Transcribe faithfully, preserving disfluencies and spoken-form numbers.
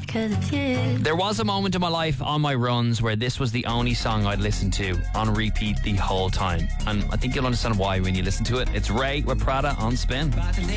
'cause it's you. There was a moment in my life on my runs where this was the only song I'd listen to on repeat the whole time. And I think you'll understand why when you listen to it. It's Ray with Prada on Spin.